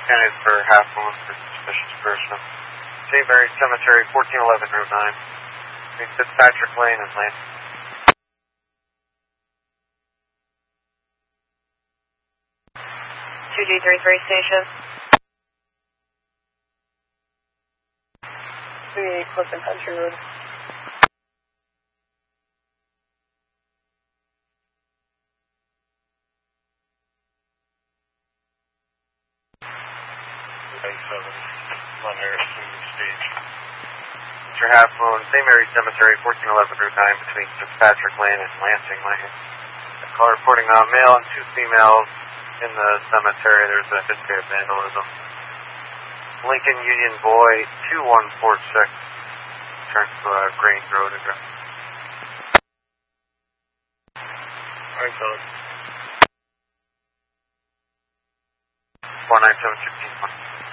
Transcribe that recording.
Candidates for half moon for suspicious person. St. Mary's Cemetery, 1411 Route 9. Between Fitzpatrick Lane and Lansing. 2G33 station. 38 Clifton Country Road. Mount Harrison Stage. Mr. Half Moon, St. Mary's Cemetery, 1411 Route 9, between Fitzpatrick Lane and Lansing Lane. Call reporting male and 2 females in the cemetery. There's a history of vandalism. Lincoln Union Boy, 2146. Turn to Grange Road address. Alright, fellas. 497 1620.